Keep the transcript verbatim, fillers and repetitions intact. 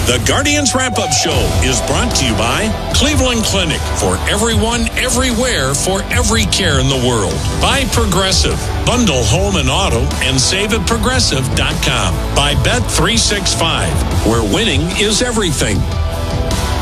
The Guardians Wrap-Up Show is brought to you by Cleveland Clinic, for everyone, everywhere, for every care in the world. By Progressive. Bundle home and auto and save at progressive dot com. By Bet three sixty-five, where winning is everything.